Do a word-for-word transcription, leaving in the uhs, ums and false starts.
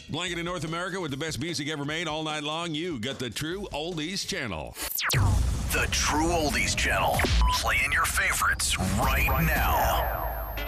Blanketing North America with the best music ever made all night long. You got the True Oldies Channel. The True Oldies Channel. Playing your favorites right now.